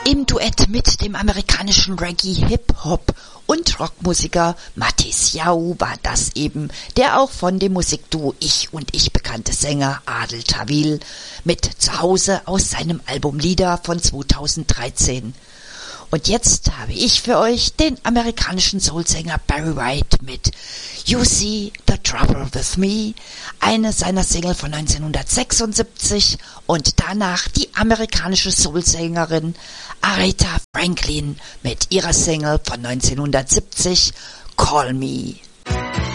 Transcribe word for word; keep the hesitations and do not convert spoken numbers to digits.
Im Duett mit dem amerikanischen Reggae, Hip-Hop und Rockmusiker Mattis Yao war das eben der auch von dem Musikduo Ich und Ich bekannte Sänger Adel Tawil mit Zuhause aus seinem Album Lieder von zweitausenddreizehn. Und jetzt habe ich für euch den amerikanischen Soulsänger Barry White mit You See the Trouble with Me, eine seiner Single von neunzehnhundertsechsundsiebzig, und danach die amerikanische Soulsängerin Aretha Franklin mit ihrer Single von neunzehnhundertsiebzig Call Me.